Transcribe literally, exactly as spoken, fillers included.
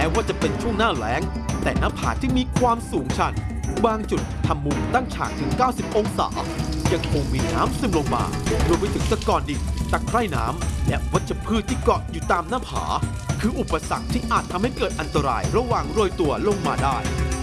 ว่าจะเป็นช่วงหน้าแล้งแต่หน้าผาที่มีความสูงชันบางจุดทำมุมตั้งฉากถึงเก้าสิบองศายังคงมีน้ำซึมลงมารวมไปถึงตะกอนดินตะไคร่น้ำและวัชพืชที่เกาะอยู่ตามหน้าผาคืออุปสรรคที่อาจทำให้เกิดอันตรายระหว่างโรยตัวลงมาได้